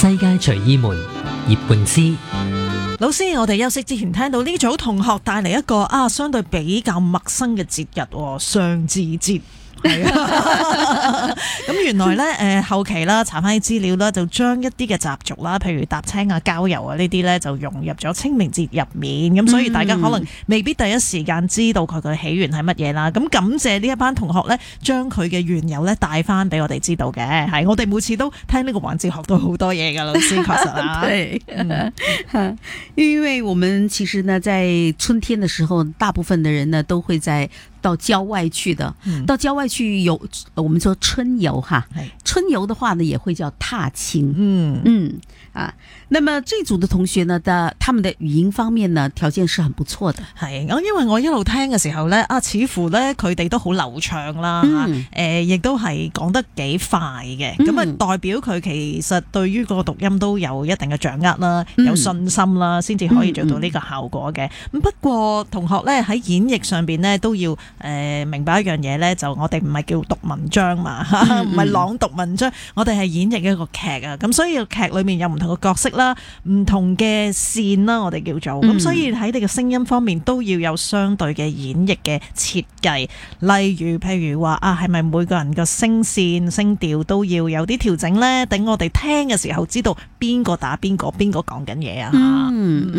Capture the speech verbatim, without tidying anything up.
世界隨意門葉詠詩。 老師，我哋休息之前聽到呢組同學帶嚟一個啊相對比較陌生嘅節日喎，雙子節。係啊，咁原來咧，誒、呃、後期啦，查翻啲資料啦，就將一啲嘅習俗啦，譬如踏青啊、郊遊啊呢啲咧，就融入咗清明節入面。咁所以大家可能未必第一時間知道佢嘅起源係乜嘢啦。咁感謝呢一班同學咧，將佢嘅緣由咧帶翻俾我哋知道嘅。係我哋每次都聽呢個環節學到好多嘢㗎，老師確實啊。 對，嗯，因為我們其實呢，在春天的時候，大部分的人呢都會在到郊外去的，嗯、到郊外去遊，我們說春遊哈。春遊的話呢，也會叫踏青。嗯嗯啊，那麼這組的同學呢，的他們的語音方面呢，條件是很不錯的。 係，咁因為我一路聽嘅時候呢，啊，似乎呢佢哋都好流暢啦，誒、嗯呃，亦都係講得幾快嘅，咁啊、嗯、代表佢其實對於個讀音都有一定嘅掌握啦，嗯、有信心啦，先至可以做到呢個效果嘅。咁、嗯嗯、不過同學呢喺演繹上邊呢都要誒、呃、明白一樣嘢呢，就我哋唔係叫讀文章嘛，唔係、嗯、朗讀文章，我哋係演繹一個劇啊，咁所以個劇裏面有唔同嘅角色啦，唔同嘅線啦，我哋叫做咁，嗯、所以喺你嘅聲音方面都要有相對嘅演繹嘅設計，例如譬如話啊，係咪每個人嘅聲線聲調都要有啲調整呢？等我哋聽嘅時候知道邊個打邊個，邊個講緊嘢啊？ 嗯嗯。